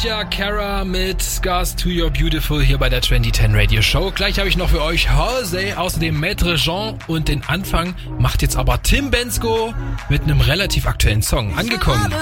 Ja, Cara mit Scars to Your Beautiful hier bei der 2010 Radio Show. Gleich habe ich noch für euch Halsey, außerdem Maître Jean und den Anfang macht jetzt aber Tim Bendzko mit einem relativ aktuellen Song. Angekommen.